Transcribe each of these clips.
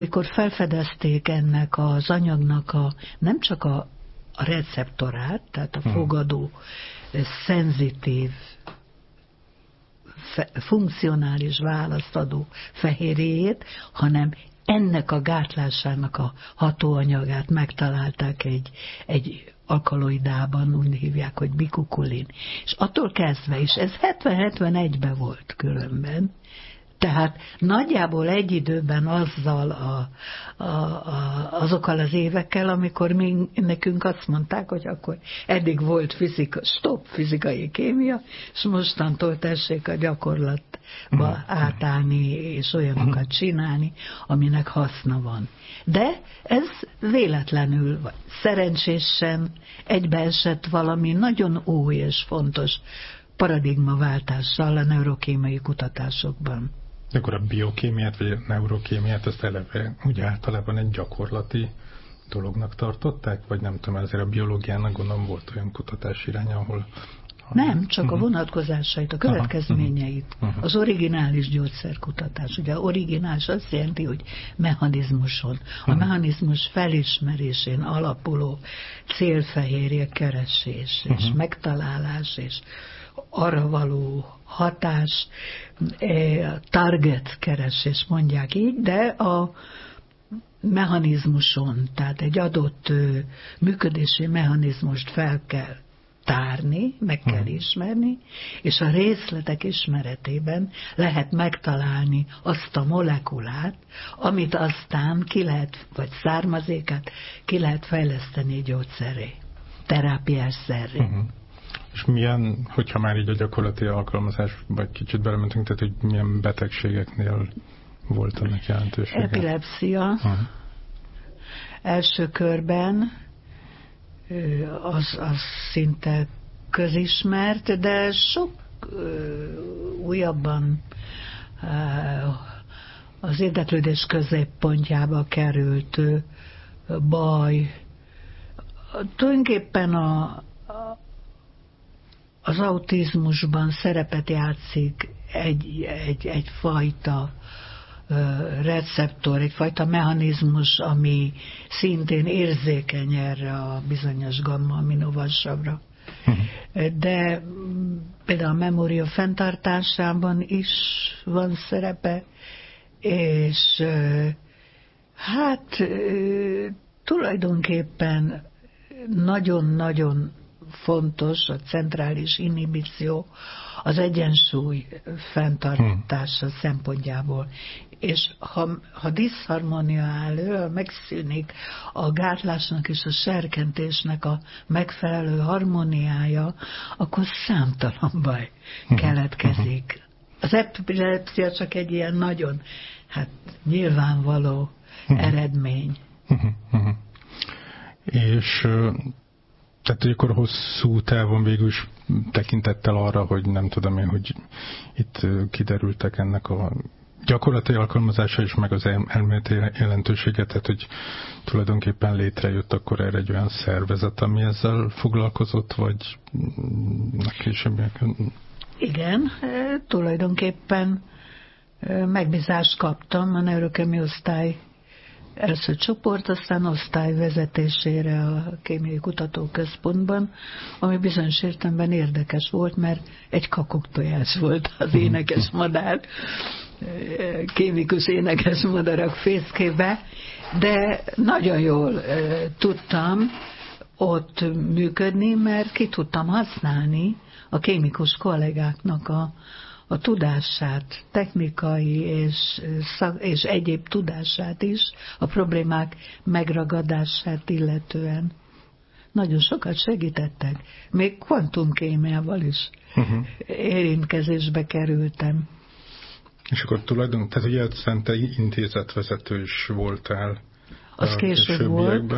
Amikor felfedezték ennek az anyagnak nem csak a receptorát, tehát a fogadó, szenzitív, funkcionális választadó fehérjéjét, hanem ennek a gátlásának a hatóanyagát megtalálták egy alkaloidában, úgy hívják, hogy bikukulin. És attól kezdve is, ez 70-71-ben volt különben, tehát nagyjából egy időben azokkal az évekkel, amikor nekünk azt mondták, hogy akkor eddig volt fizikai kémia, és mostantól tessék a gyakorlatba átállni, és olyanokat csinálni, aminek haszna van. De ez véletlenül, vagy szerencsésen egybeesett valami nagyon új és fontos paradigmaváltással a neurokémiai kutatásokban. Akkor a biokémiát, vagy a neurokémiát, ezt eleve ugye általában egy gyakorlati dolognak tartották? Vagy nem tudom, ezért a biológiának gondolom volt olyan kutatás iránya, ahol... Nem, csak a vonatkozásait, a következményeit. Az originális gyógyszerkutatás. Ugye originális azt jelenti, hogy mechanizmuson. A mechanizmus felismerésén alapuló célfehérje keresés, és megtalálás, és arra való hatás, target keresés mondják így, de a mechanizmuson, tehát egy adott működési mechanizmust fel kell tárni, meg kell ismerni, és a részletek ismeretében lehet megtalálni azt a molekulát, amit aztán ki lehet, vagy származékát ki lehet fejleszteni gyógyszerré, terápiás szerré. És milyen, hogyha már így a gyakorlati alkalmazás, vagy kicsit belementünk, tehát hogy milyen betegségeknél volt ennek jelentősége? Epilepszia. Első körben az szinte közismert, de sok újabban az érdeklődés középpontjába került baj. Tulajdonképpen az autizmusban szerepet játszik egyfajta receptor, egyfajta mechanizmus, ami szintén érzékeny erre a bizonyos gamma-aminovasavra. De például a memória fenntartásában is van szerepe, és hát tulajdonképpen nagyon-nagyon fontos a centrális inhibíció az egyensúly fenntartása szempontjából. És ha diszharmónia áll, megszűnik a gátlásnak és a serkentésnek a megfelelő harmóniája, akkor számtalan baj keletkezik. Az epilepszia csak egy ilyen nagyon nyilvánvaló eredmény. És tehát, hogy akkor hosszú távon végül is tekintettel arra, hogy nem tudom én, hogy itt kiderültek ennek a gyakorlati alkalmazása is, meg az elméleti jelentőséget, tehát, hogy tulajdonképpen létrejött akkor erre egy olyan szervezet, ami ezzel foglalkozott, vagy későbbiek? Igen, tulajdonképpen megbízást kaptam a neurokemi osztály első csoport, aztán osztály vezetésére a Kémiai Kutatóközpontban, ami bizonyos értelemben érdekes volt, mert egy kakuktojás volt az énekes madár, kémikus énekes madarak fészkébe, de nagyon jól tudtam ott működni, mert ki tudtam használni a kémikus kollégáknak a tudását, technikai és egyéb tudását is, a problémák megragadását illetően. Nagyon sokat segítettek. Még kvantumkémiával is érintkezésbe kerültem. És akkor tulajdonképpen, tehát ugye Szente intézetvezető is voltál. Az később volt,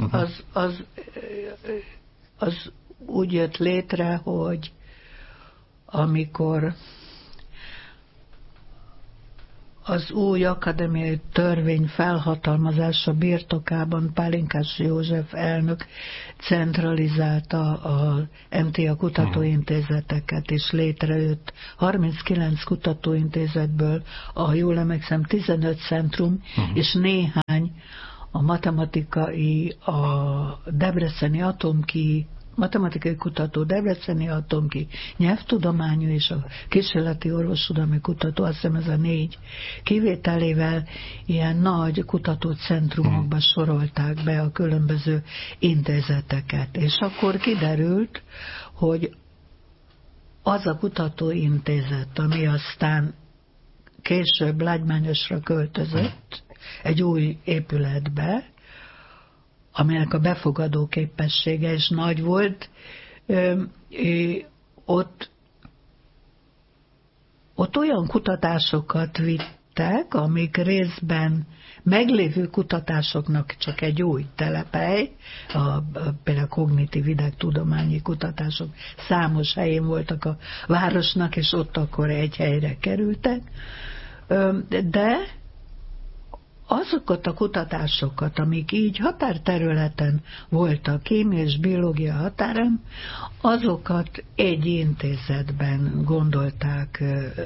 az úgy jött létre, hogy amikor az új akadémiai törvény felhatalmazása birtokában Pálinkás József elnök centralizálta a MTA kutatóintézeteket, és létrejött 39 kutatóintézetből, ha jól emlékszem, 15 centrum, és néhány a matematikai, matematikai kutató, debreceni atomki, nyelvtudományú és a kísérleti orvostudományi kutató, azt hiszem ez a 4 kivételével ilyen nagy kutatócentrumokba sorolták be a különböző intézeteket. És akkor kiderült, hogy az a kutatóintézet, ami aztán később Lágymányosra költözött egy új épületbe, aminek a befogadó képessége is nagy volt, ott olyan kutatásokat vittek, amik részben meglévő kutatásoknak csak egy új telephely, például kognitív idegtudományi kutatások számos helyén voltak a városnak, és ott akkor egy helyre kerültek, de azokat a kutatásokat, amik így határterületen voltak, kémia és biológia határán, azokat egy intézetben gondolták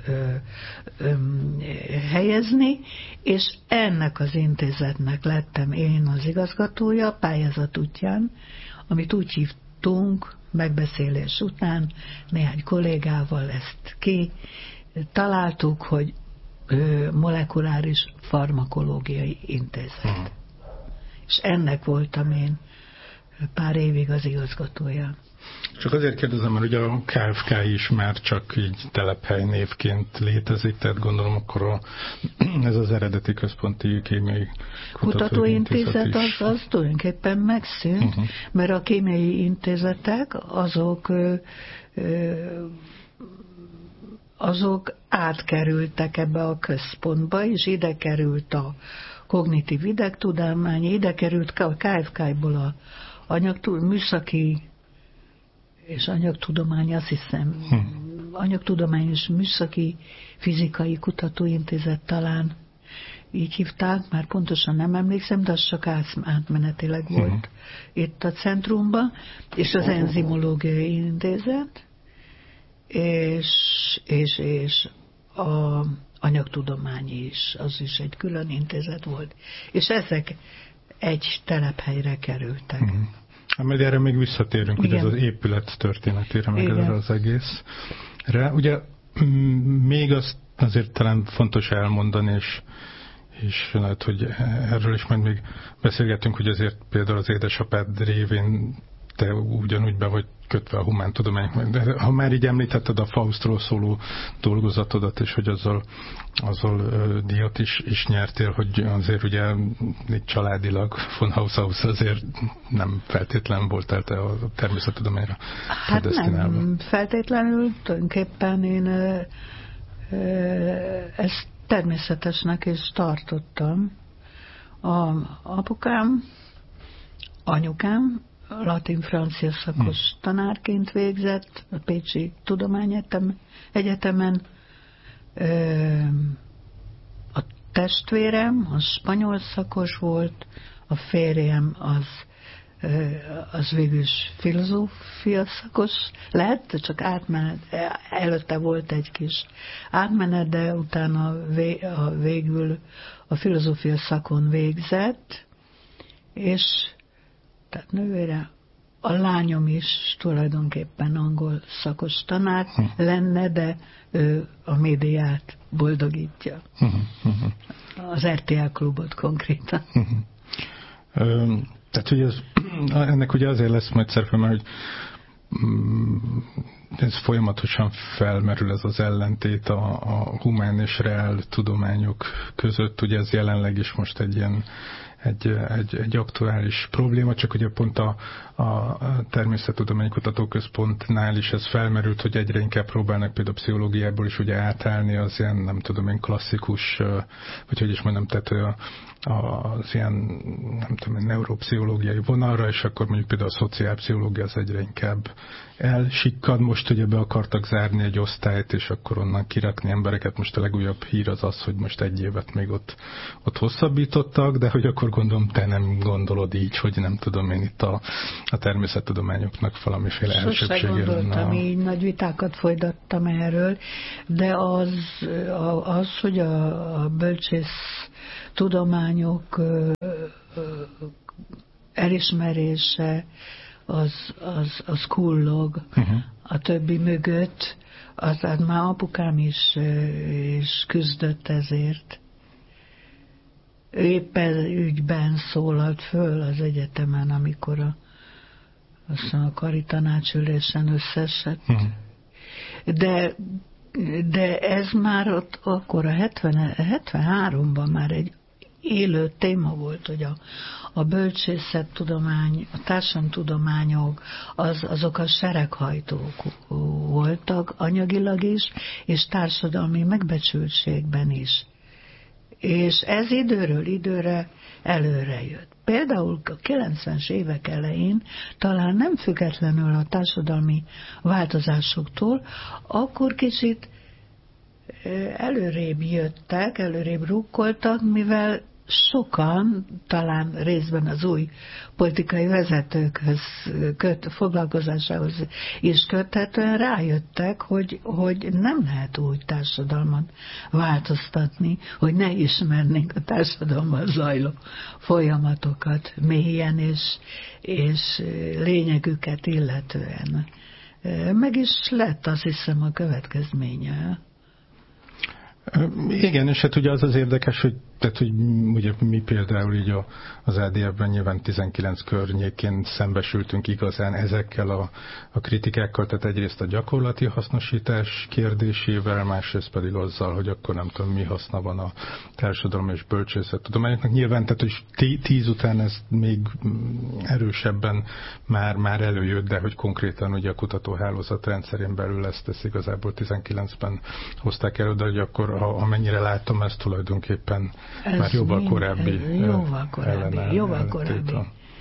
helyezni, és ennek az intézetnek lettem én az igazgatója pályázat útján, amit úgy hívtunk megbeszélés után, néhány kollégával ezt találtuk, hogy molekuláris farmakológiai intézet. És ennek voltam én pár évig az igazgatója. Csak azért kérdezem, mert ugye a KFK is már csak így telephely névként létezik, tehát gondolom akkor ez az eredeti központi kémiai kutatóintézet az tulajdonképpen megszűnt, mert a kémiai intézetek azok átkerültek ebbe a központba, és ide került a kognitív idegtudomány, ide került a KFK-ból a műszaki és anyagtudomány, azt hiszem, anyagtudomány és műszaki fizikai kutatóintézet talán így hívták, már pontosan nem emlékszem, de az csak átmenetileg volt itt a centrumban, és az enzimológiai intézet, és a anyagtudományi is, az is egy külön intézet volt. És ezek egy telephelyre kerültek. Mert erre még visszatérünk, hogy ez az épület történetére, meg erre az egészre. Ugye még azt azért talán fontos elmondani, és lehet, hogy erről is majd még beszélgetünk, hogy azért például az édesapád révén te ugyanúgy be vagy kötve a humántudományok. De ha már így említetted a Faustról szóló dolgozatodat, és hogy azzal díjat is nyertél, hogy azért ugye családilag von Haushaus azért nem feltétlen voltál te a természettudományra predesztinálva. Nem feltétlenül, tulajdonképpen én ezt természetesnek is tartottam. Apukám, anyukám latin-francia szakos tanárként végzett a Pécsi Tudományegyetemen. A testvérem az spanyol szakos volt, a férjem az végül is filozófia szakos lett, csak átmenet, előtte volt egy kis átmenet, de utána végül a filozófia szakon végzett, és tehát nővére, a lányom is tulajdonképpen angol szakos tanár lenne, de ő a médiát boldogítja. Az RTL klubot konkrétan. Tehát, hogy ennek ugye azért lesz majd szerepe, mert hogy ez folyamatosan felmerül ez az ellentét a humán és reál tudományok között. Ugye ez jelenleg is most egy ilyen egy aktuális probléma, csak ugye pont a Természettudományi Kutatóközpontnál is ez felmerült, hogy egyre inkább próbálnak például pszichológiából is ugye átállni az ilyen, nem tudom én, klasszikus, vagy hogy is mondom, tehát az ilyen, nem tudom, neuropszichológiai vonalra, és akkor mondjuk például a szociálpszichológia az egyre inkább elsikkad. Most ugye be akartak zárni egy osztályt, és akkor onnan kirakni embereket. Most a legújabb hír az, hogy most egy évet még ott hosszabbítottak, de hogy akkor gondolom, te nem gondolod így, hogy nem tudom én itt a természettudományoknak valamiféle elsőbsége. Sose gondoltam, így nagy vitákat folytattam erről, de az hogy a bölcsész tudományok elismerése az kullog a többi mögött, aztán már apukám is küzdött ezért. Éppen ügyben szólalt föl az egyetemen, amikor a kari tanácsülésen összeesett. De ez már ott akkor a 73-ban már egy élő téma volt, hogy a bölcsészettudomány, a társadalomtudományok, azok a sereghajtók voltak anyagilag is, és társadalmi megbecsültségben is. És ez időről időre előre jött. Például a 90-es évek elején, talán nem függetlenül a társadalmi változásoktól, akkor kicsit előrébb jöttek, előrébb rukkoltak, mivel sokan, talán részben az új politikai vezetőkhöz foglalkozásához is köthetően rájöttek, hogy nem lehet új társadalmat változtatni, hogy ne ismernénk a társadalomban zajló folyamatokat mélyen és lényegüket illetően. Meg is lett, azt hiszem, a következménye. Igen, és hát ugye az érdekes, hogy ugye mi például így az ADF-ben nyilván 19 környékén szembesültünk igazán ezekkel a kritikákkal, tehát egyrészt a gyakorlati hasznosítás kérdésével, másrészt pedig azzal, hogy akkor nem tudom, mi haszna van a társadalom és bölcsészettudományoknak. Nyilván, tehát hogy 10 után ez még erősebben már előjött, de hogy konkrétan ugye a kutatóhálózat rendszerén belül ezt igazából 19-ben hozták elő, de hogy akkor amennyire látom, ez tulajdonképpen ez már jóval korábbi. Jóval korábbi.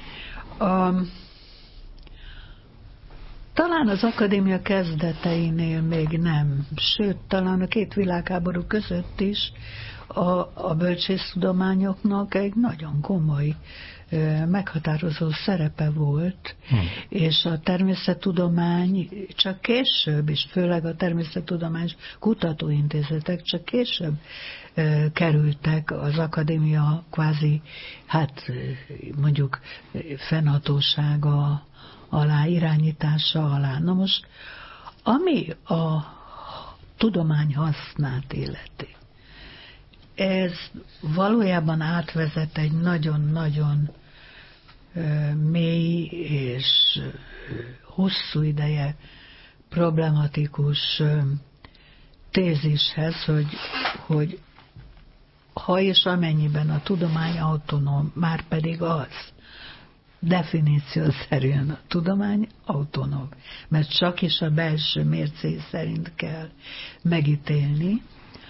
Talán az akadémia kezdeteinél még nem, sőt, talán a két világháború között is a bölcsésztudományoknak egy nagyon komoly, meghatározó szerepe volt, és a természettudomány csak később, és főleg a természettudományos kutatóintézetek csak később kerültek az akadémia kvázi, hát mondjuk fennhatósága alá, irányítása alá. Na most, ami a tudomány hasznát illeti, ez valójában átvezet egy nagyon-nagyon mély és hosszú ideje problematikus tézishez, hogy ha és amennyiben a tudomány autonóm, már pedig az, definíciószerűen a tudomány autonóm, mert csak is a belső mércé szerint kell megítélni,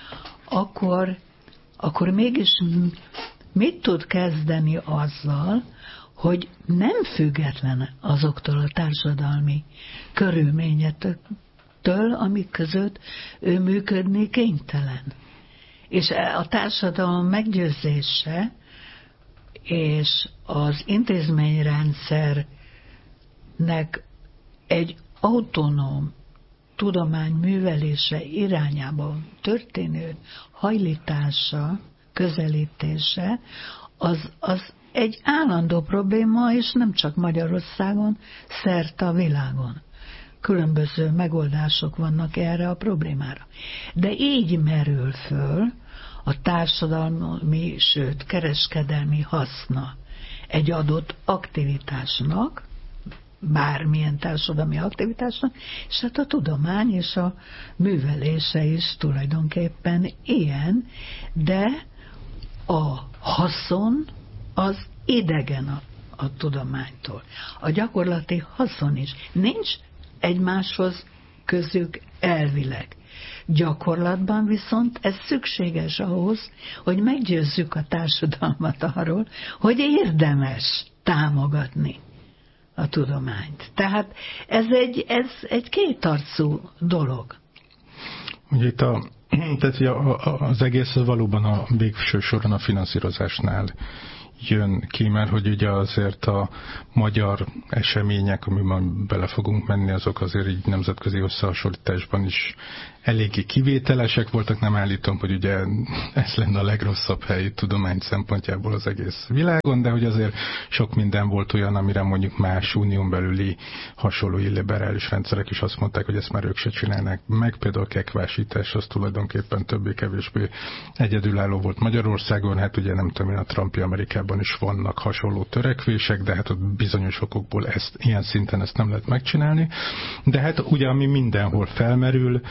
akkor mégis mit tud kezdeni azzal, hogy nem független azoktól a társadalmi körülményektől, amik között ő működni kénytelen. És a társadalom meggyőzése és az intézményrendszernek egy autonóm tudomány művelése irányában történő hajlítása, közelítése, az egy állandó probléma, és nem csak Magyarországon, szerte a világon. Különböző megoldások vannak erre a problémára. De így merül föl a társadalmi, sőt kereskedelmi haszna egy adott aktivitásnak, bármilyen társadalmi aktivitásnak, és hát a tudomány és a művelése is tulajdonképpen ilyen, de a haszon az idegen a tudománytól. A gyakorlati haszon is. Nincs egymáshoz közük elvileg. Gyakorlatban viszont ez szükséges ahhoz, hogy meggyőzzük a társadalmat arról, hogy érdemes támogatni a tudományt. Tehát ez egy kétarcú dolog. Ugye itt az egész valóban a végső soron a finanszírozásnál jön ki, mert hogy ugye azért a magyar események, amiben bele fogunk menni, azok azért így nemzetközi összehasonlításban is eléggé kivételesek voltak. Nem állítom, hogy ugye ez lenne a legrosszabb hely tudomány szempontjából az egész világon, de hogy azért sok minden volt olyan, amire mondjuk más unión belüli hasonló illiberális rendszerek is azt mondták, hogy ezt már ők se csinálnak meg. Például a kekvásítás az tulajdonképpen többé-kevésbé egyedülálló volt Magyarországon. Hát ugye nem tudom, a Trumpi Amerikában is vannak hasonló törekvések, de hát ott bizonyos okokból ilyen szinten ezt nem lehet megcsinálni. De hát ugye, ami mindenhol felmerül,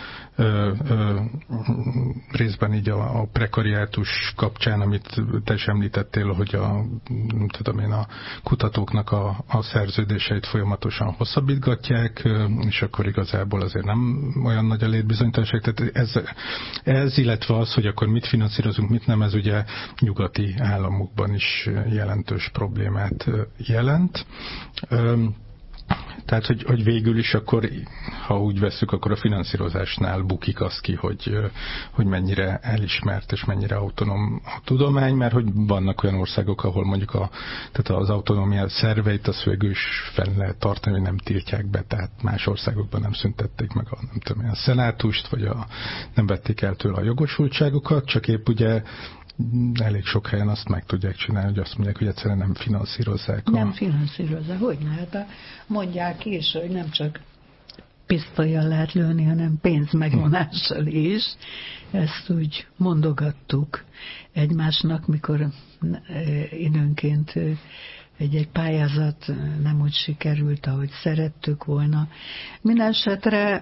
részben így a prekariátus kapcsán, amit te is említettél, hogy a kutatóknak a szerződéseit folyamatosan hosszabbítgatják, és akkor igazából azért nem olyan nagy a létbizonytalanság. Tehát ez, illetve az, hogy akkor mit finanszírozunk, mit nem, ez ugye nyugati államokban is jelentős problémát jelent. Tehát, hogy végül is akkor, ha úgy vesszük, akkor a finanszírozásnál bukik az ki, hogy mennyire elismert és mennyire autonóm a tudomány, mert hogy vannak olyan országok, ahol mondjuk tehát az autonómia szerveit az végül is fel lehet tartani, hogy nem tiltják be, tehát más országokban nem szüntették meg a szenátust, vagy nem vették el tőle a jogosultságokat, csak épp ugye elég sok helyen azt meg tudják csinálni, hogy azt mondják, hogy egyszerűen nem finanszírozzák. Nem finanszírozzák, hogy ne? Hát mondják is, hogy nem csak pisztollyal lehet lőni, hanem pénzmegvonással is. Ezt úgy mondogattuk egymásnak, mikor időnként egy pályázat nem úgy sikerült, ahogy szerettük volna. Mindenesetre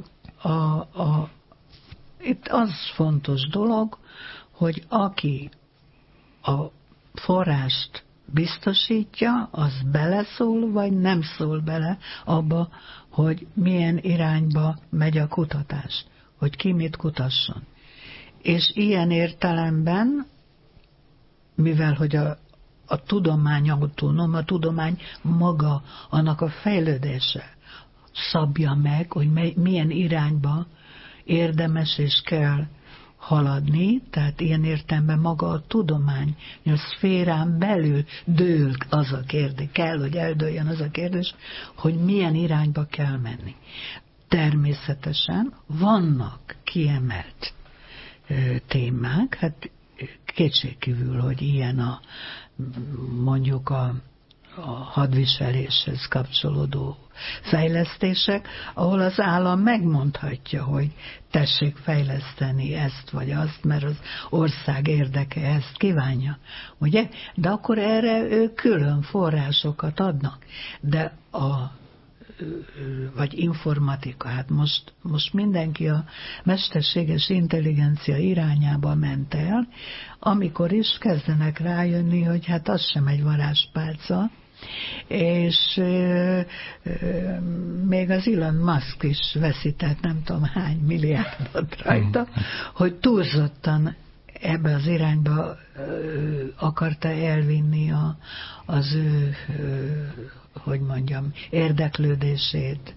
itt az fontos dolog, hogy aki a forrást biztosítja, az beleszól, vagy nem szól bele abba, hogy milyen irányba megy a kutatás, hogy ki mit kutasson. És ilyen értelemben, mivel hogy a tudomány autonóm, a tudomány maga, annak a fejlődése szabja meg, hogy milyen irányba érdemes és kell haladni, tehát ilyen értelemben maga a tudomány, a szférán belül dől az a kérdés, kell, hogy eldőljön az a kérdés, hogy milyen irányba kell menni. Természetesen vannak kiemelt témák, hát kétségkívül, hogy ilyen mondjuk a hadviseléshez kapcsolódó fejlesztések, ahol az állam megmondhatja, hogy tessék fejleszteni ezt vagy azt, mert az ország érdeke ezt kívánja, ugye? De akkor erre ők külön forrásokat adnak. De vagy informatika, hát most mindenki a mesterséges intelligencia irányába ment el, amikor is kezdenek rájönni, hogy hát az sem egy varázspálca, és még az Elon Musk is veszített nem tudom hány milliárdot rajta, hogy túlzottan ebbe az irányba akarta elvinni az ő, hogy mondjam, érdeklődését.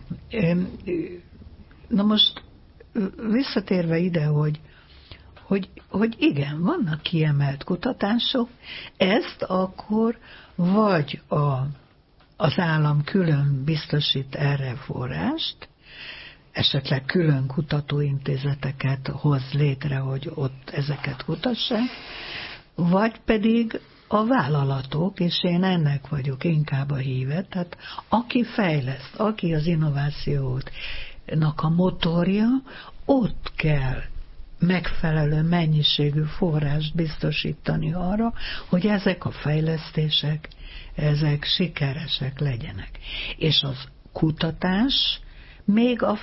Na most visszatérve ide, hogy igen, vannak kiemelt kutatások, ezt akkor vagy az állam külön biztosít erre forrást, esetleg külön kutatóintézeteket hoz létre, hogy ott ezeket kutassák, vagy pedig a vállalatok, és én ennek vagyok inkább a híve, tehát aki fejleszt, aki az innovációnak a motorja, ott kell megfelelő mennyiségű forrást biztosítani arra, hogy ezek a fejlesztések, ezek sikeresek legyenek. És az kutatás, még a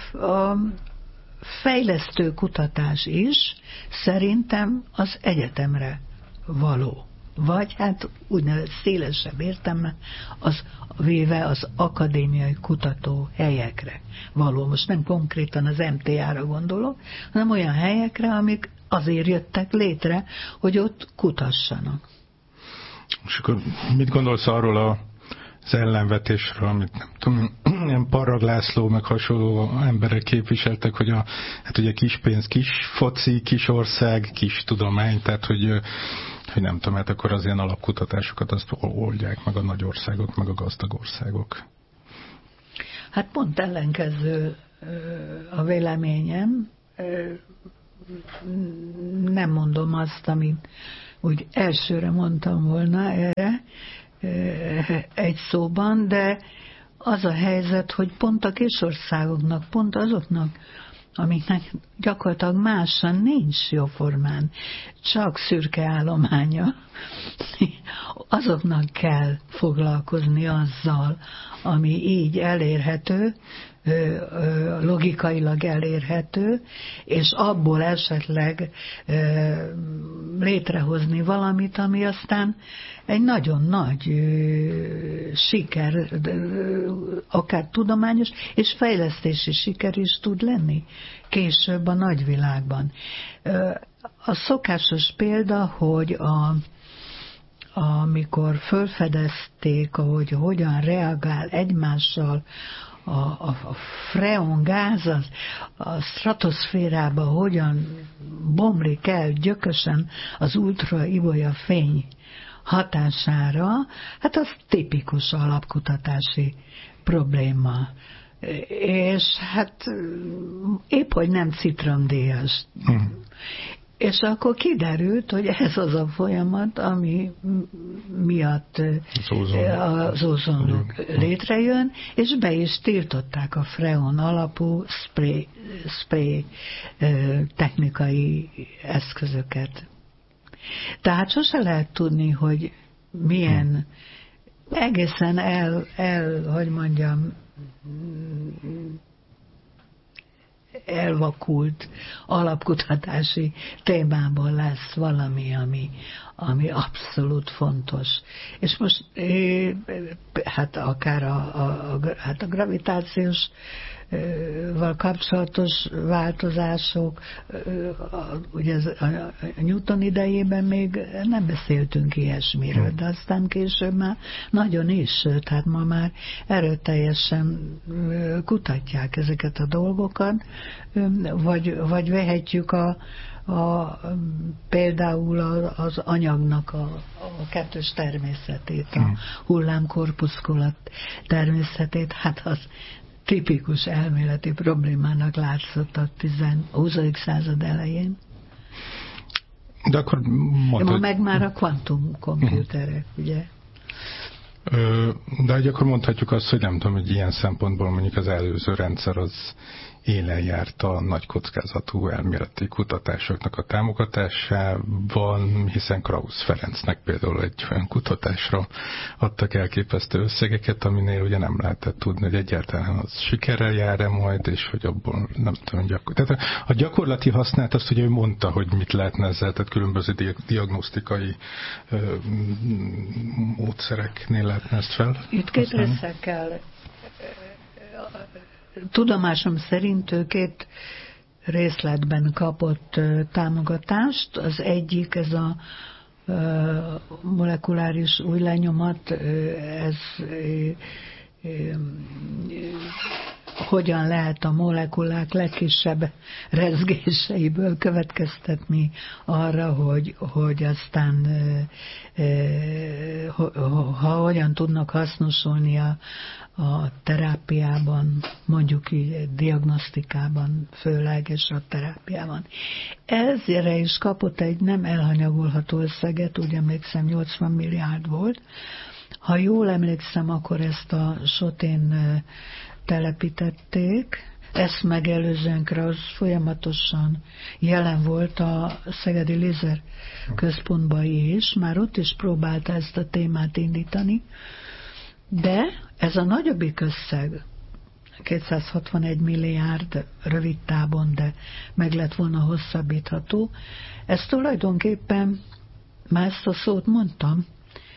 fejlesztő kutatás is szerintem az egyetemre való. vagy hát úgynevezett szélesebb értelme az véve az akadémiai kutató helyekre való. Most nem konkrétan az MTA-ra gondolok, hanem olyan helyekre, amik azért jöttek létre, hogy ott kutassanak. És akkor mit gondolsz arról az ellenvetésről, amit nem tudom, ilyen Parrag László, meg hasonló emberek képviseltek, hogy hát ugye kis pénz, kis foci, kis ország, kis tudomány, tehát hogy nem tudom, hát akkor az ilyen alapkutatásokat azt oldják meg a nagy országok, meg a gazdag országok. Hát pont ellenkező a véleményem. Nem mondom azt, amit úgy elsőre mondtam volna erre egy szóban, de az a helyzet, hogy pont a kisországoknak, pont azoknak, amiknek gyakorlatilag másan nincs jóformán, csak szürke állománya, azoknak kell foglalkozni azzal, ami így elérhető, logikailag elérhető, és abból esetleg létrehozni valamit, ami aztán egy nagyon nagy siker, akár tudományos és fejlesztési siker is tud lenni később a nagyvilágban. A szokásos példa, hogy amikor fölfedezték, hogy hogyan reagál egymással a freon gáz, a stratoszférába hogyan bomlik el gyökösen az ultraibolya fény hatására, hát az tipikus alapkutatási probléma. És hát épp, hogy nem citromdíjas. És akkor kiderült, hogy ez az a folyamat, ami miatt az ózonluk létrejön, és be is tiltották a freon alapú spray technikai eszközöket. Tehát sose lehet tudni, hogy milyen egészen hogy mondjam, elvakult alapkutatási témában lesz valami, ami abszolút fontos. És most hát akár a gravitációs val kapcsolatos változások, ugye a Newton idejében még nem beszéltünk ilyesmiről, de aztán később már nagyon is, tehát ma már erőteljesen kutatják ezeket a dolgokat, vagy vehetjük például az anyagnak a kettős természetét, a hullámkorpuszkulat természetét, hát az tipikus elméleti problémának látszott a 20. század elején. De akkor ma meg már a kvantumkomputerek, ugye? De akkor mondhatjuk azt, hogy nem tudom, hogy ilyen szempontból mondjuk az előző rendszer az élen járt a nagy kockázatú elméleti kutatásoknak a támogatásában, hiszen Krausz Ferencnek például egy olyan kutatásra adtak elképesztő összegeket, aminél ugye nem lehetett tudni, hogy egyáltalán az sikerrel jár-e majd, és hogy abból nem tudom, tehát a gyakorlati használat azt ugye ő mondta, hogy mit lehetne ezzel, tehát különböző diagnosztikai módszereknél lehetne ezt fel. Itt két része kell. Tudomásom szerint ő két részletben kapott támogatást. Az egyik, ez a molekuláris új lenyomat, ez hogyan lehet a molekulák legkisebb rezgéseiből következtetni arra, hogy aztán ha hogyan tudnak hasznosulni a terápiában, mondjuk így diagnosztikában főleg, és a terápiában. Ezre is kapott egy nem elhanyagolható összeget, úgy emlékszem 80 milliárd volt. Ha jól emlékszem, akkor ezt a Sotén telepítették, ezt megelőzően Krausz folyamatosan jelen volt a Szegedi Lézer Központban is, már ott is próbálta ezt a témát indítani, de ez a nagyobbik összeg, 261 milliárd rövid távon, de meg lett volna hosszabbítható, ez tulajdonképpen már ezt a szót mondtam,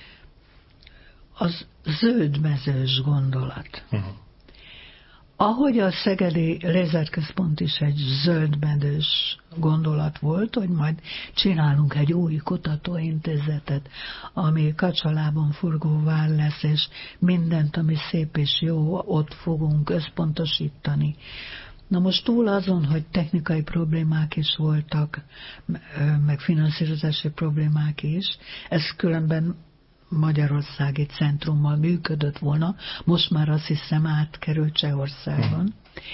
az zöldmezős gondolat. Ahogy a Szegedi Lézerközpont is egy zöldmezős gondolat volt, hogy majd csinálunk egy új kutatóintézetet, ami kacsalában furgóvár lesz, és mindent, ami szép és jó, ott fogunk összpontosítani. Na most túl azon, hogy technikai problémák is voltak, meg finanszírozási problémák is, ez különben Magyarországi Centrummal működött volna, most már azt hiszem átkerült Csehországban.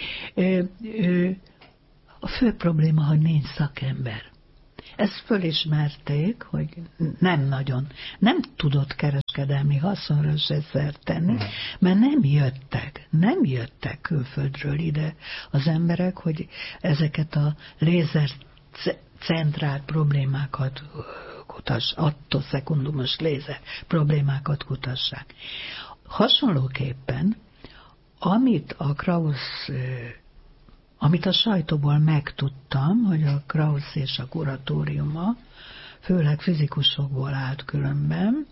A fő probléma, hogy nincs szakember. Ezt fölismerték, hogy nem tudott kereskedelmi haszonra se szert tenni, mert nem jöttek külföldről ide az emberek, hogy ezeket a lézercentrált problémákat attoszekundumos lézer problémákat kutassák. Hasonlóképpen, amit a sajtóból megtudtam, hogy a Krausz és a kuratóriuma, főleg fizikusokból állt különben,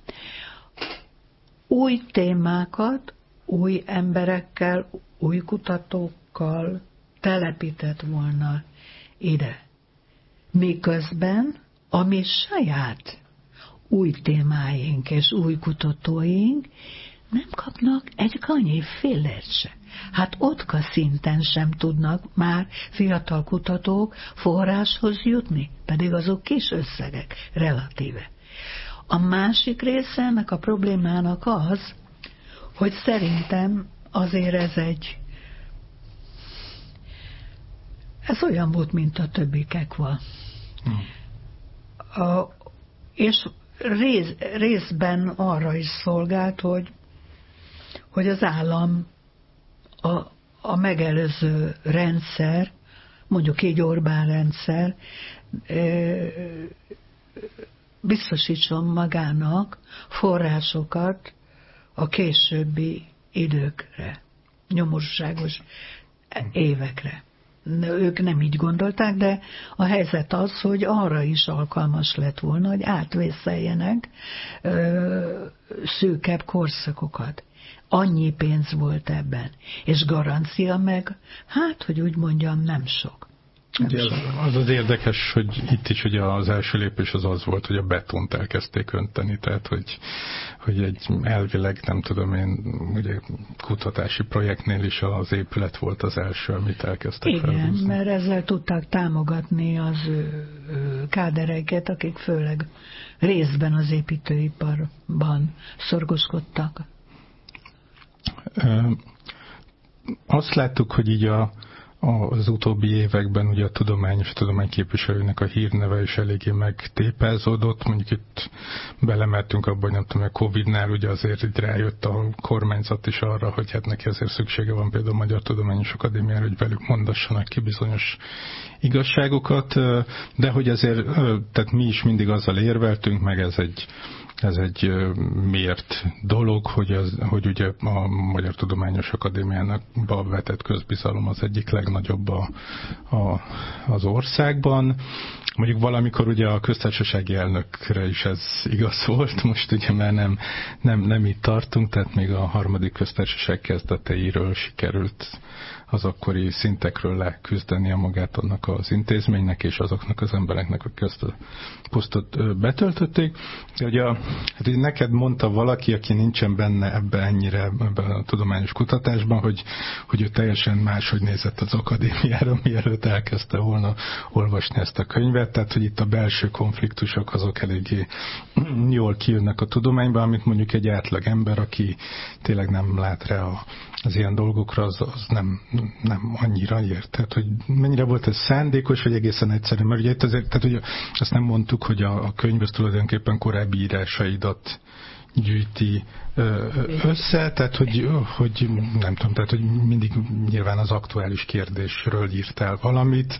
új témákat, új emberekkel, új kutatókkal telepített volna ide. Miközben a mi saját új témáink és új kutatóink nem kapnak egy annyi fillért se. Hát otka szinten sem tudnak már fiatal kutatók forráshoz jutni, pedig azok kis összegek relatíve. A másik része ennek a problémának az, hogy szerintem azért ez olyan volt, mint a többi kekva. És részben arra is szolgált, hogy az állam a megelőző rendszer, mondjuk így Orbán rendszer, biztosítson magának forrásokat a későbbi időkre, nyomorúságos évekre. Ők nem így gondolták, de a helyzet az, hogy arra is alkalmas lett volna, hogy átvészeljenek szűkebb korszakokat. Annyi pénz volt ebben. És garancia meg, hát, hogy úgy mondjam, nem sok. Ugye az érdekes, hogy itt is ugye az első lépés az volt, hogy a betont elkezdték önteni, tehát hogy egy elvileg, nem tudom én, ugye kutatási projektnél is az épület volt az első, amit elkezdtek felhúzni. Igen, mert ezzel tudták támogatni az kádereiket, akik főleg részben az építőiparban szorgoskodtak. Azt láttuk, hogy így az utóbbi években ugye a tudományképviselőnek a hírneve is eléggé megtépázódott. Mondjuk itt belemertünk abba, hogy nem tudom, a Covid-nál ugye azért itt rájött a kormányzat is arra, hogy hát neki azért szüksége van például a Magyar Tudományos Akadémiára, hogy velük mondassanak ki bizonyos igazságokat, de hogy azért, tehát mi is mindig azzal érveltünk, meg ez egy mért dolog, hogy ugye a Magyar Tudományos Akadémiának vetett közbizalom az egyik legnagyobb az országban. Mondjuk valamikor ugye a köztársasági elnökre is ez igaz volt, most ugye már nem itt tartunk, tehát még a harmadik köztársaság kezdeteiről sikerült az akkori szintekről leküzdeni magát annak az intézménynek és azoknak az embereknek, akik ezt a posztot betöltötték. Ugye, hát így neked mondta valaki, aki nincsen benne ebben a tudományos kutatásban, hogy ő teljesen máshogy nézett az akadémiára, mielőtt elkezdte volna olvasni ezt a könyvet, tehát hogy itt a belső konfliktusok azok eléggé jól kijönnek a tudományban, amit mondjuk egy átlag ember, aki tényleg nem lát rá az ilyen dolgokra, az nem annyira ért. Tehát, hogy mennyire volt ez szándékos, vagy egészen egyszerű, mert ugye itt azért, tehát ugye azt nem mondtuk, hogy a könyv az tulajdonképpen korábbi írásaidat gyűjti össze, tehát hogy nem tudom, tehát hogy mindig nyilván az aktuális kérdésről írtál valamit,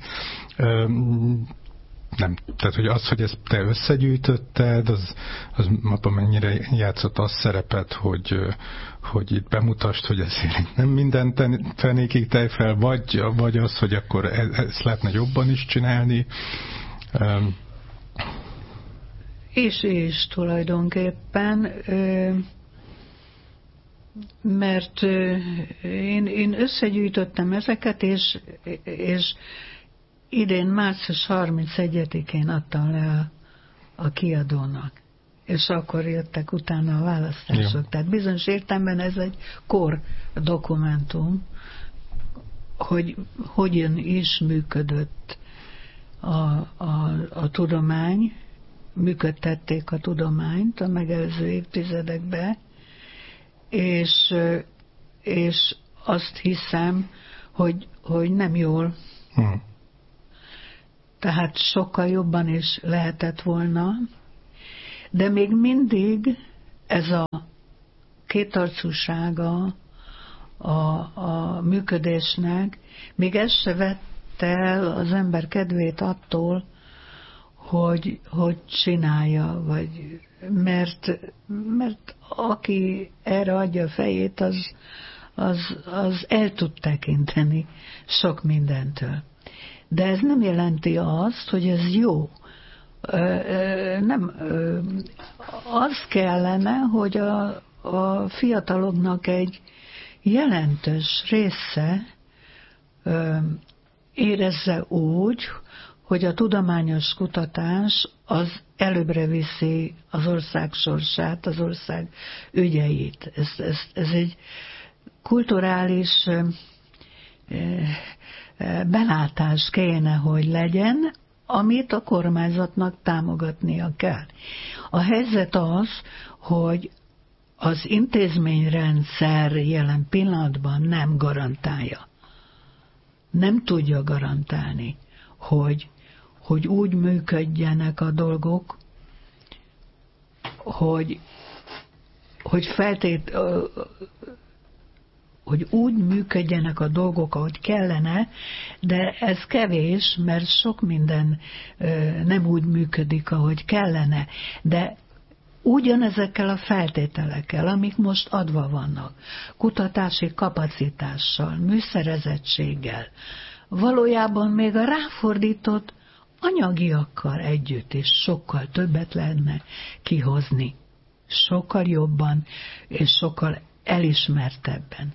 nem, tehát hogy az, hogy ezt te összegyűjtötted, az abban mennyire játszott az szerepet, hogy itt bemutasd, hogy ezért nem minden fenékig tej fel, vagy az, hogy akkor ezt lehetne jobban is csinálni. És tulajdonképpen, mert én összegyűjtöttem ezeket, és idén március 31-én adtam le a kiadónak. És akkor jöttek utána a választások. Ja. Tehát bizonyos értelemben ez egy kor dokumentum, hogy hogyan is működött a tudomány, működtették a tudományt a megelőző évtizedekben, és azt hiszem, hogy nem jól. Tehát sokkal jobban is lehetett volna, de még mindig ez a kétarcúsága a működésnek, még ez se vette el az ember kedvét attól, hogy csinálja, vagy mert aki erre adja a fejét, az el tud tekinteni sok mindentől. De ez nem jelenti azt, hogy ez jó. Nem, az kellene, hogy a fiataloknak egy jelentős része érezze úgy, hogy a tudományos kutatás az előbbre viszi az ország sorsát, az ország ügyeit. Ez egy kulturális belátás kéne, hogy legyen, amit a kormányzatnak támogatnia kell. A helyzet az, hogy az intézményrendszer jelen pillanatban nem garantálja. Nem tudja garantálni, hogy úgy működjenek a dolgok, hogy úgy működjenek a dolgok, ahogy kellene, de ez kevés, mert sok minden nem úgy működik, ahogy kellene. De ugyanezekkel a feltételekkel, amik most adva vannak, kutatási kapacitással, műszerezettséggel, valójában még a ráfordított anyagiakkal együtt is sokkal többet lehetne kihozni. Sokkal jobban és sokkal elismertebben.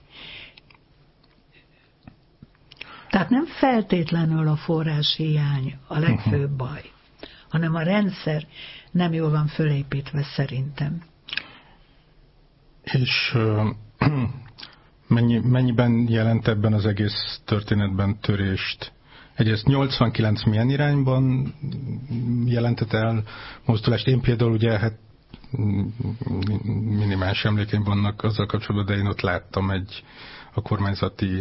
Tehát nem feltétlenül a forráshiány a legfőbb baj, hanem a rendszer nem jól van fölépítve szerintem. És mennyiben jelent ebben az egész történetben törést? Egyrészt 89 milyen irányban jelentett el mozdulást? Én például ugye hát minimális emlékeim vannak azzal kapcsolatban, de én ott láttam a kormányzati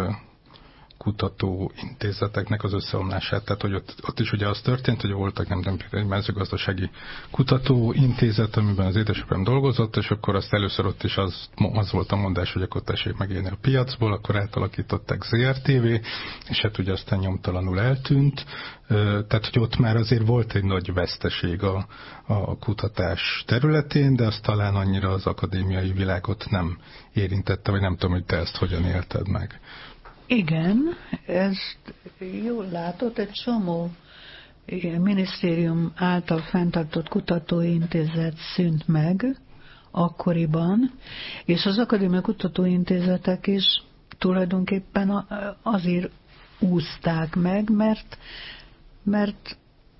kutatóintézeteknek az összeomlását. Tehát, hogy ott is ugye az történt, hogy voltak például egy mezőgazdasági kutatóintézet, amiben az édesapám dolgozott, és akkor azt először ott is az volt a mondás, hogy akkor tessék megélni a piacból, akkor átalakították ZRTV, és hát ugye aztán nyomtalanul eltűnt. Tehát, hogy ott már azért volt egy nagy veszteség a kutatás területén, de azt talán annyira az akadémiai világot nem érintette, vagy nem tudom, hogy te ezt hogyan élted meg. Igen, ezt jól látod, egy csomó minisztérium által fenntartott kutatóintézet szűnt meg akkoriban, és az akadémiai kutatóintézetek is tulajdonképpen azért úszták meg, mert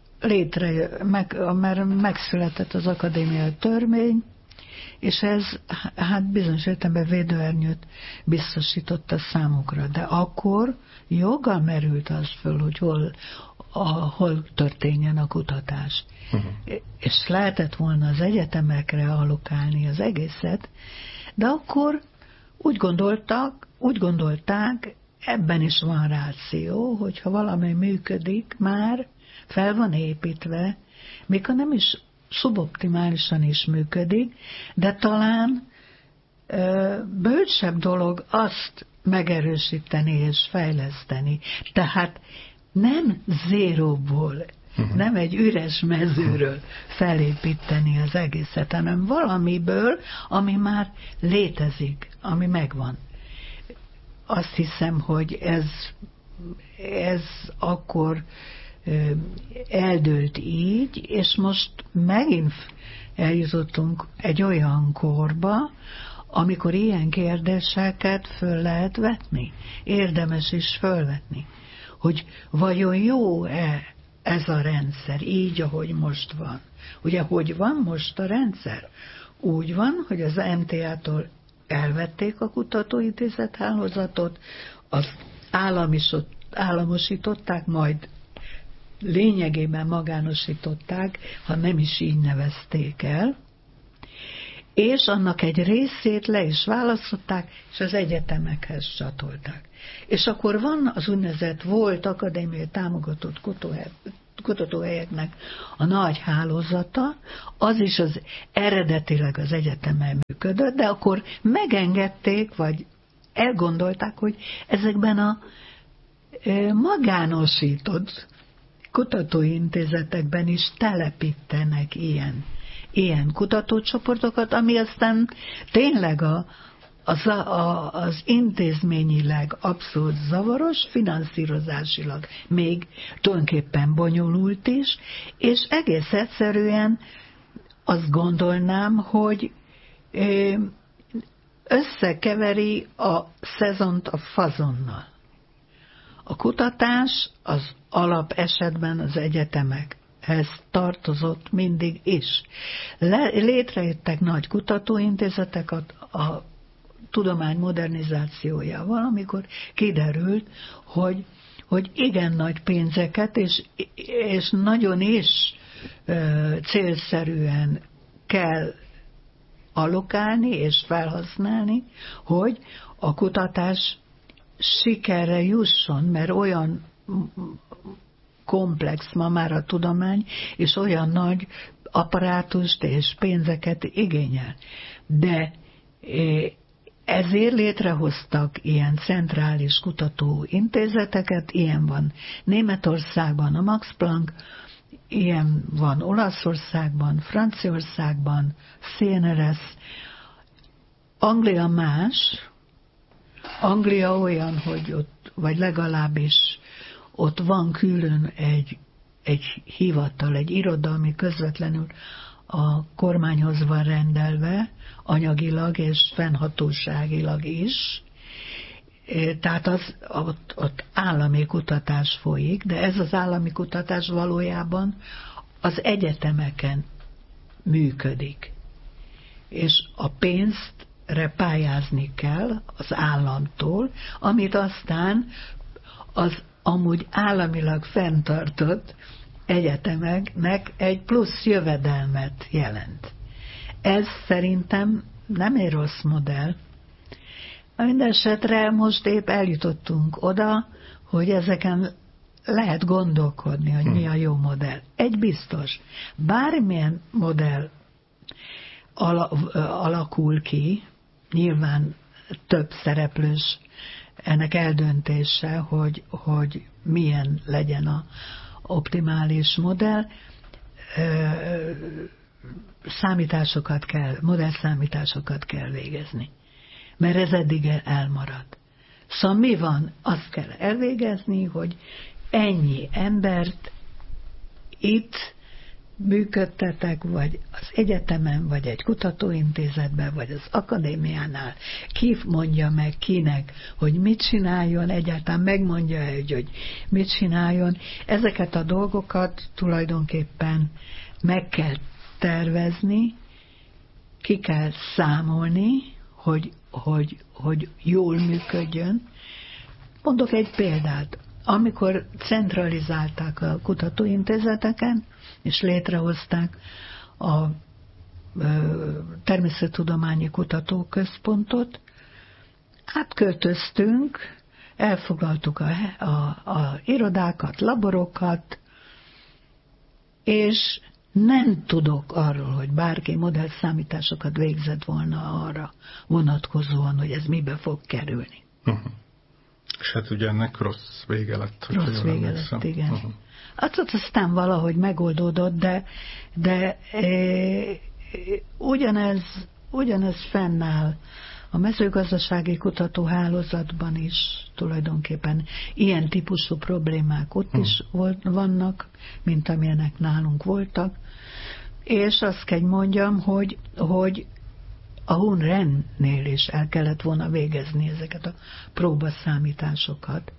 megszületett az akadémiai törvény, és ez hát bizonyos értelemben védőernyőt biztosította számukra. De akkor joggal merült az föl, hogy hol történjen a kutatás. És lehetett volna az egyetemekre allokálni az egészet, de akkor úgy gondolták, ebben is van ráció, hogyha valami működik, már fel van építve, még ha nem is szuboptimálisan is működik, de talán bölcsebb dolog azt megerősíteni és fejleszteni. Tehát nem zéróból, nem egy üres mezőről felépíteni az egészet, hanem valamiből, ami már létezik, ami megvan. Azt hiszem, hogy ez akkor eldőlt így, és most megint eljutottunk egy olyan korba, amikor ilyen kérdéseket föl lehet vetni. Érdemes is fölvetni. Hogy vajon jó-e ez a rendszer, így, ahogy most van. Ugye, hogy van most a rendszer? Úgy van, hogy az MTA-tól elvették a kutatóintézet hálózatot, azt államosították, majd lényegében magánosították, ha nem is így nevezték el, és annak egy részét le is választották, és az egyetemekhez csatolták. És akkor van az úgynevezett volt akadémiai támogatott kutatóhelyeknek a nagy hálózata, az is az eredetileg az egyetemen működött, de akkor megengedték, vagy elgondolták, hogy ezekben a magánosított kutatóintézetekben is telepítenek ilyen kutatócsoportokat, ami aztán tényleg az intézményileg abszolút zavaros, finanszírozásilag még tulajdonképpen bonyolult is, és egész egyszerűen azt gondolnám, hogy összekeveri a szezont a fazonnal. A kutatás az alap esetben az egyetemekhez tartozott mindig is. Létrejöttek nagy kutatóintézetek a tudomány modernizációjával, amikor kiderült, hogy igen nagy pénzeket, és nagyon is célszerűen kell allokálni és felhasználni, hogy a kutatás sikerre jusson, mert olyan komplex ma már a tudomány, és olyan nagy apparátust és pénzeket igényel. De ezért létrehoztak ilyen centrális kutatóintézeteket, ilyen van Németországban a Max Planck, ilyen van Olaszországban, Franciaországban, CNRS. Anglia más, Anglia olyan, hogy ott, vagy legalábbis ott van külön egy hivatal, egy iroda, ami közvetlenül a kormányhoz van rendelve, anyagilag és fennhatóságilag is. Tehát ott állami kutatás folyik, de ez az állami kutatás valójában az egyetemeken működik. És a pénztre pályázni kell az államtól, amit aztán az amúgy államilag fenntartott egyetemeknek egy plusz jövedelmet jelent. Ez szerintem nem egy rossz modell. Mindenesetre most épp eljutottunk oda, hogy ezeken lehet gondolkodni, hogy mi a jó modell. Egy biztos, bármilyen modell alakul ki, nyilván több szereplős ennek eldöntése, hogy milyen legyen a optimális modell, modellszámításokat kell végezni. Mert ez eddig elmaradt. Szóval mi van? Azt kell elvégezni, hogy ennyi embert itt működtetek, vagy az egyetemen, vagy egy kutatóintézetben, vagy az akadémiánál, ki mondja meg kinek, hogy mit csináljon, egyáltalán megmondja, hogy mit csináljon. Ezeket a dolgokat tulajdonképpen meg kell tervezni, ki kell számolni, hogy jól működjön. Mondok egy példát. Amikor centralizálták a kutatóintézeteken, és létrehozták a természettudományi kutatóközpontot, átköltöztünk, elfoglaltuk a irodákat, laborokat, és nem tudok arról, hogy bárki modellszámításokat végzett volna arra vonatkozóan, hogy ez mibe fog kerülni. És hát ugye ennek rossz vége lett. Rossz vége lett, igen. Hát aztán valahogy megoldódott, de ugyanez fennáll a mezőgazdasági kutatóhálózatban is tulajdonképpen ilyen típusú problémák ott is vannak, mint amilyenek nálunk voltak, és azt kell mondjam, hogy a Hun-Rennél is el kellett volna végezni ezeket a próbaszámításokat.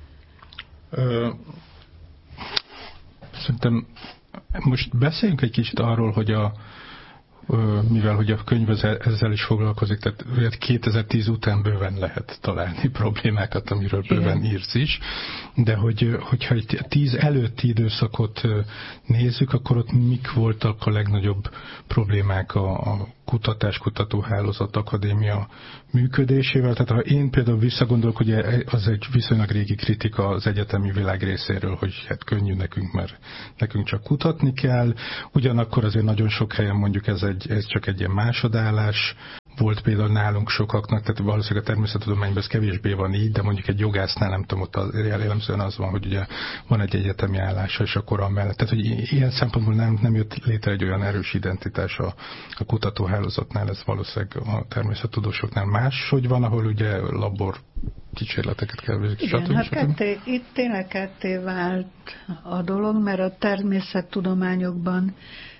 Szerintem most beszéljünk egy kicsit arról, hogy mivel hogy a könyv ezzel is foglalkozik, tehát 2010 után bőven lehet találni problémákat, amiről bőven írsz is, de hogyha egy 10 előtti időszakot nézzük, akkor ott mik voltak a legnagyobb problémák a kutatóhálózat akadémia működésével. Tehát ha én például visszagondolok, ugye az egy viszonylag régi kritika az egyetemi világ részéről, hogy hát könnyű nekünk, mert nekünk csak kutatni kell. Ugyanakkor azért nagyon sok helyen mondjuk ez csak egy ilyen másodállás volt például nálunk sokaknak, tehát valószínűleg a természettudományban ez kevésbé van így, de mondjuk egy jogásznál nem tudom, ott jellemzően az van, hogy ugye van egy egyetemi állása, és akkor amellett. Tehát, hogy ilyen szempontból nem jött létre egy olyan erős identitás a kutatóhálózatnál, ez valószínűleg a természettudósoknál más, hogy van, ahol ugye labor kísérleteket kell végezni. Igen, hát itt tényleg ketté vált a dolog, mert a természettudományokban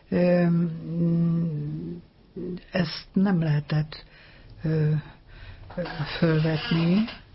ezt nem lehetett fölvetni.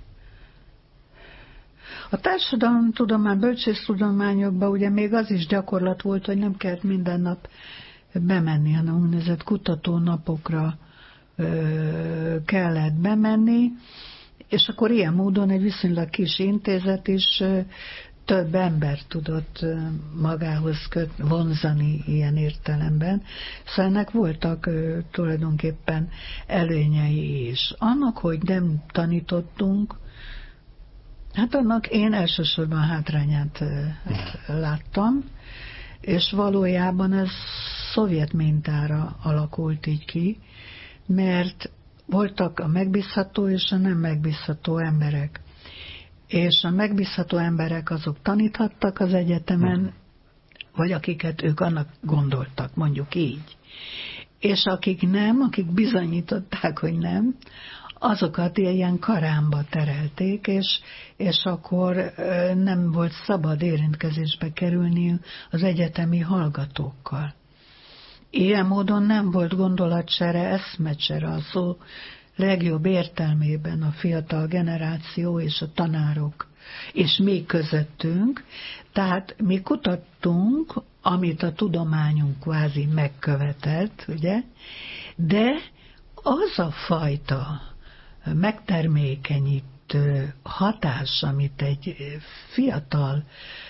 A társadalomtudomány, bölcsésztudományokban ugye még az is gyakorlat volt, hogy nem kellett minden nap bemenni, hanem úgynevezett kutatónapokra kellett bemenni, és akkor ilyen módon egy viszonylag kis intézet is több embert tudott magához vonzani ilyen értelemben. Szóval ennek voltak tulajdonképpen előnyei is. Annak, hogy nem tanítottunk, hát annak én elsősorban hátrányát láttam, és valójában ez szovjet mintára alakult így ki, mert voltak a megbízható és a nem megbízható emberek. És a megbízható emberek azok taníthattak az egyetemen, vagy akiket ők annak gondoltak, mondjuk így. És akik nem, akik bizonyították, hogy nem, azokat ilyen karámba terelték, és akkor nem volt szabad érintkezésbe kerülni az egyetemi hallgatókkal. Ilyen módon nem volt gondolatcsere, eszmecsere a szó legjobb értelmében a fiatal generáció és a tanárok, és még közöttünk. Tehát mi kutattunk, amit a tudományunk kvázi megkövetelt, ugye? De az a fajta megtermékenyítő hatás, amit egy fiatal,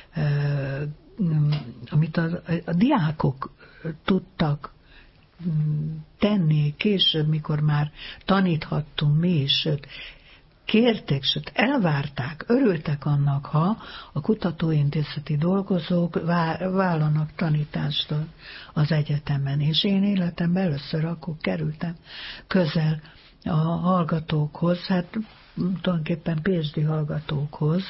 amit a diákok tudtak tenni később, mikor már taníthattunk mi is, sőt, kérték, sőt, elvárták, örültek annak, ha a kutatóintézeti dolgozók vállanak tanítást az egyetemen. És én életemben először akkor kerültem közel a hallgatókhoz, hát tulajdonképpen PhD hallgatókhoz,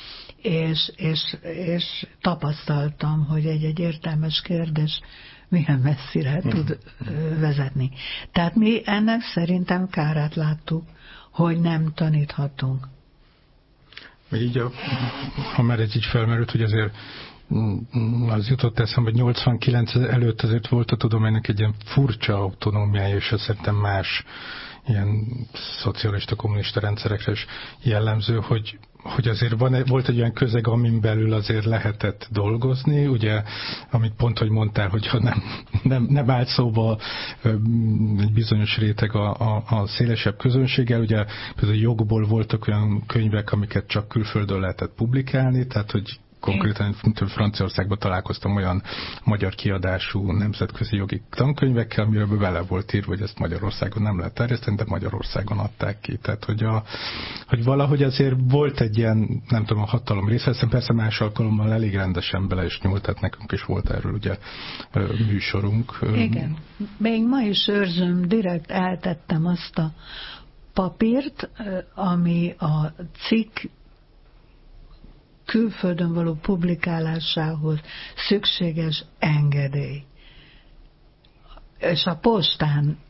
és tapasztaltam, hogy egy értelmes kérdés milyen messzire tud vezetni. Tehát mi ennek szerintem kárát láttuk, hogy nem taníthatunk. Így ha már ez így felmerült, hogy azért az jutott eszembe, hogy 89 előtt azért volt a tudománynak egy ilyen furcsa autonómiája, és ez szerintem más ilyen szocialista, kommunista rendszerekre is jellemző, hogy azért volt egy olyan közeg, amin belül azért lehetett dolgozni, ugye, amit pont, hogy mondtál, hogyha nem állt szóba egy bizonyos réteg a szélesebb közönséggel, ugye például jogból voltak olyan könyvek, amiket csak külföldön lehetett publikálni, tehát, hogy konkrétan Franciaországban találkoztam olyan magyar kiadású nemzetközi jogi tankönyvekkel, amiről bele volt írva, hogy ezt Magyarországon nem lehet terjeszteni, de Magyarországon adták ki. Tehát, hogy valahogy azért volt egy ilyen, nem tudom, a hatalom része, aztán persze más alkalommal elég rendesen bele is nyúlt, tehát nekünk is volt erről ugye műsorunk. Igen. Még ma is őrzöm, direkt eltettem azt a papírt, ami a cikk külföldön való publikálásához szükséges engedély. És a postán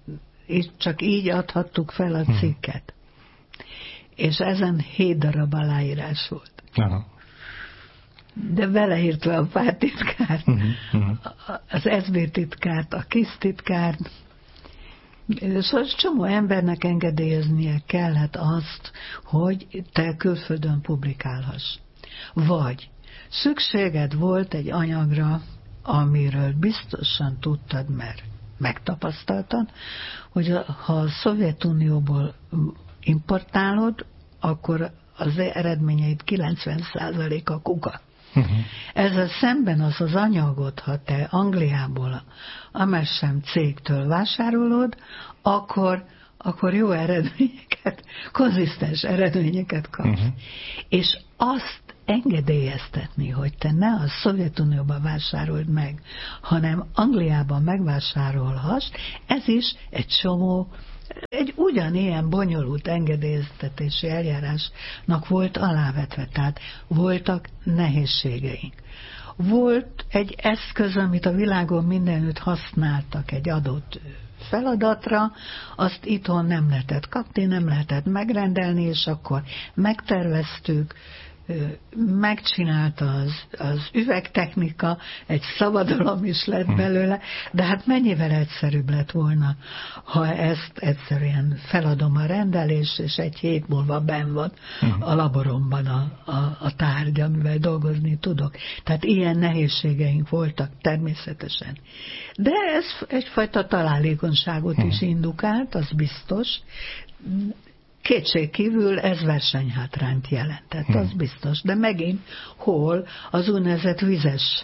csak így adhattuk fel a cikket. És ezen 7 darab aláírás volt. Aha. De beleírtve a pártitkárt, az SZB titkárt, a KISZ titkárt, szóval csomó embernek engedélyeznie kellett azt, hogy te külföldön publikálhass. Vagy szükséged volt egy anyagra, amiről biztosan tudtad, mert megtapasztaltad, hogy ha a Szovjetunióból importálod, akkor az eredményeit 90%-a kuka. Ezzel szemben az anyagot, ha te Angliából, a MSM cégtől vásárolod, akkor jó eredményeket, konzisztens eredményeket kapsz. És azt engedélyeztetni, hogy te ne a Szovjetunióban vásárold meg, hanem Angliában megvásárolhass, ez is egy ugyanilyen bonyolult engedélyeztetési eljárásnak volt alávetve, tehát voltak nehézségeink. Volt egy eszköz, amit a világon mindenütt használtak egy adott feladatra, azt itthon nem lehetett kapni, nem lehetett megrendelni, és akkor megterveztük, megcsinálta az üvegtechnika, egy szabadalom is lett belőle, de hát mennyivel egyszerűbb lett volna, ha ezt egyszerűen feladom a rendelés, és egy hét múlva benn van a laboromban a tárgy, amivel dolgozni tudok. Tehát ilyen nehézségeink voltak természetesen. De ez egyfajta találékonyságot is indukált, az biztos. Kétségkívül ez versenyhátrányt jelentett, az biztos. De megint hol az úgynevezett vizes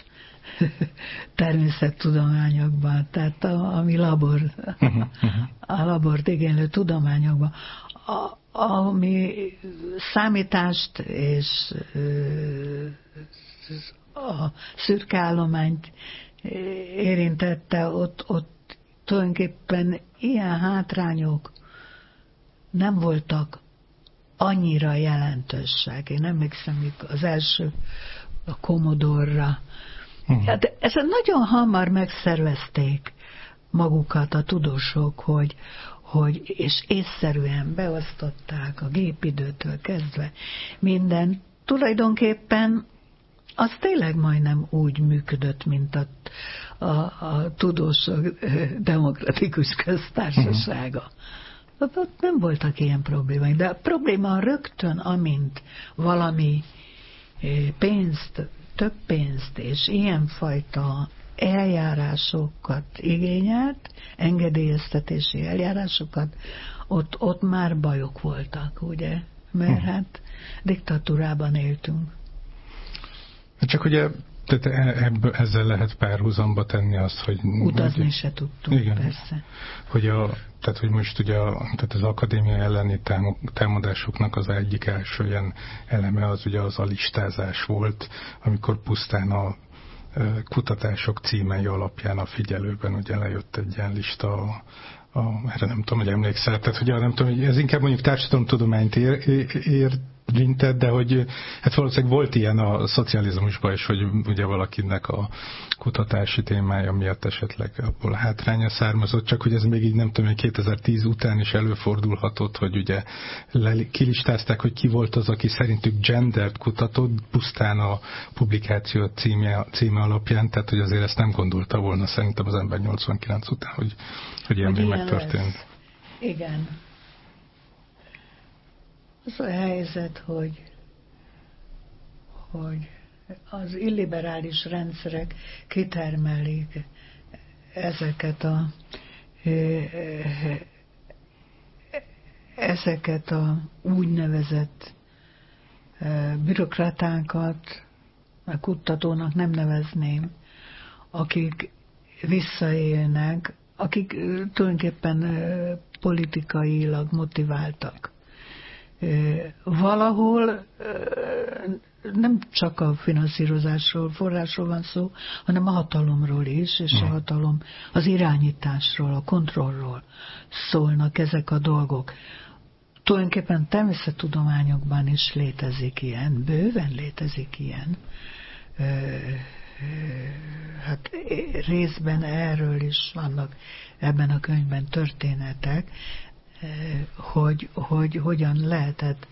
természettudományokban, tehát ami a labort igénylő tudományokban, ami számítást és a szürke állományt érintette, ott tulajdonképpen ilyen hátrányok nem voltak annyira jelentősek. Én emlékszem, az első a Commodore-ra. Hát ezen nagyon hamar megszervezték magukat a tudósok, és észszerűen beosztották a gépidőtől kezdve minden. Tulajdonképpen az tényleg majdnem úgy működött, mint a tudósok demokratikus köztársasága. Ott nem voltak ilyen problémák, de a probléma rögtön, amint valami pénzt, több pénzt és ilyenfajta eljárásokat igényelt, engedélyeztetési eljárásokat, ott már bajok voltak, ugye? Mert hát diktatúrában éltünk. Csak ugye ezzel lehet párhuzamba tenni azt, hogy... Utazni se tudtunk, igen, persze. Tehát, hogy most ugye tehát az akadémia elleni támadásoknak az egyik első ilyen eleme az ugye az a listázás volt, amikor pusztán a kutatások címei alapján a Figyelőben ugye lejött egy ilyen lista erre nem tudom, hogy emlékszel, tehát hogy nem tudom, hogy ez inkább mondjuk társadalomtudományt érintett, de hogy hát valószínűleg volt ilyen a szocializmusban is, hogy ugye valakinek a kutatási témája miatt esetleg abból hátránya származott, csak hogy ez még így nem tudom, hogy 2010 után is előfordulhatott, hogy ugye kilistázták, hogy ki volt az, aki szerintük gendert kutatott, pusztán a publikáció címe alapján, tehát hogy azért ezt nem gondolta volna szerintem az ember 89 után, hogy ilyen még megtörtént. Lesz. Igen. Az a helyzet, hogy az illiberális rendszerek kitermelik ezeket a úgynevezett bürokratákat, a kutatónak nem nevezném, akik visszaélnek, akik tulajdonképpen politikailag motiváltak. Valahol nem csak a finanszírozásról, forrásról van szó, hanem a hatalomról is, és a hatalom, az irányításról, a kontrollról szólnak ezek a dolgok. Tulajdonképpen természettudományokban is létezik ilyen, bőven létezik ilyen. hát részben erről is vannak ebben a könyvben történetek, hogy hogyan lehetett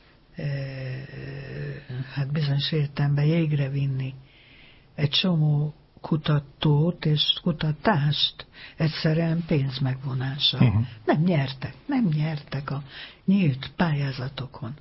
hát bizonyos értelemben jégre vinni egy csomó kutatót és kutatást egyszerűen pénzmegvonással. Nem nyertek a nyílt pályázatokon.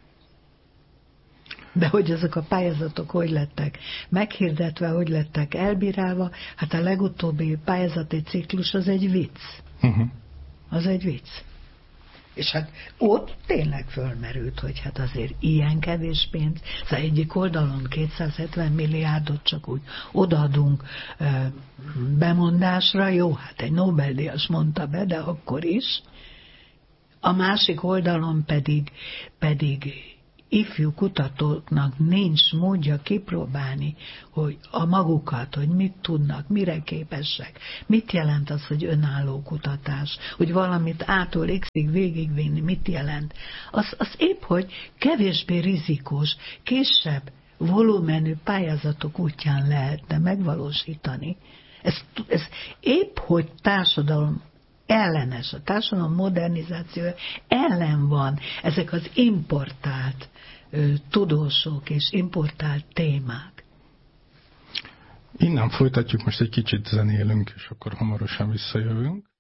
De hogy ezek a pályázatok hogy lettek meghirdetve, hogy lettek elbírálva, hát a legutóbbi pályázati ciklus az egy vicc. Az egy vicc. És hát ott tényleg fölmerült, hogy hát azért ilyen kevés pénz, az egyik oldalon 270 milliárdot csak úgy odaadunk bemondásra, jó, hát egy Nobel-díjas mondta be, de akkor is. A másik oldalon pedig ifjú kutatóknak nincs módja kipróbálni, hogy a magukat, hogy mit tudnak, mire képesek, mit jelent az, hogy önálló kutatás, hogy valamit ától X-ig végigvinni, mit jelent. Az épp, hogy kevésbé rizikós, kisebb volumenű pályázatok útján lehetne megvalósítani. Ez épp, hogy társadalom ellenes, a társadalom modernizációja ellen van ezek az importált tudósok és importált témák. Innen folytatjuk, most egy kicsit zenélünk, és akkor hamarosan visszajövünk.